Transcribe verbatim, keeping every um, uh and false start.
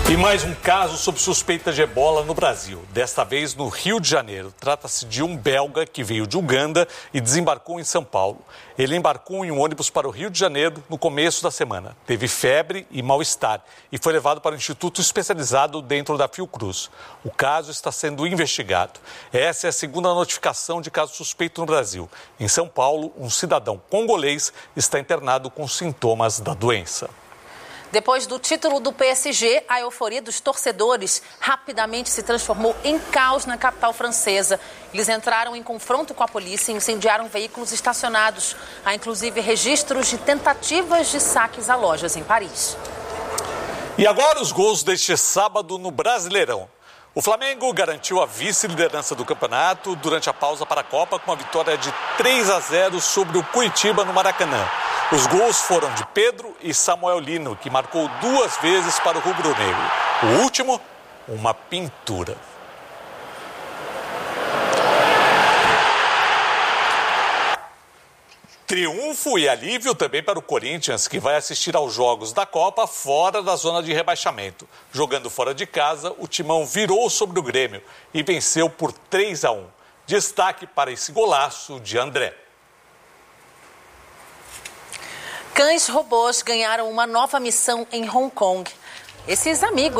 E mais um caso sob suspeita de ebola no Brasil, desta vez no Rio de Janeiro. Trata-se de um belga que veio de Uganda e desembarcou em São Paulo. Ele embarcou em um ônibus para o Rio de Janeiro no começo da semana. Teve febre e mal-estar e foi levado para o instituto especializado dentro da Fiocruz. O caso está sendo investigado. Essa é a segunda notificação de caso suspeito no Brasil. Em São Paulo, um cidadão congolês está internado com sintomas da doença. Depois do título do P S G, a euforia dos torcedores rapidamente se transformou em caos na capital francesa. Eles entraram em confronto com a polícia e incendiaram veículos estacionados. Há inclusive registros de tentativas de saques a lojas em Paris. E agora os gols deste sábado no Brasileirão. O Flamengo garantiu a vice-liderança do campeonato durante a pausa para a Copa com a vitória de três a zero sobre o Curitiba no Maracanã. Os gols foram de Pedro e Samuel Lino, que marcou duas vezes para o rubro-negro. O último, uma pintura. Triunfo e alívio também para o Corinthians, que vai assistir aos jogos da Copa fora da zona de rebaixamento. Jogando fora de casa, o Timão virou sobre o Grêmio e venceu por três a um. Destaque para esse golaço de André. Cães robôs ganharam uma nova missão em Hong Kong. Esses amigos